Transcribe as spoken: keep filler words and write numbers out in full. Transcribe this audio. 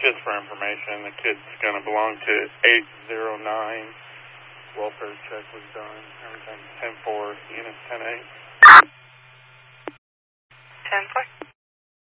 just for information. The kid's going to belong to eight oh nine. Welfare check was done. Everything's ten four, unit ten eight.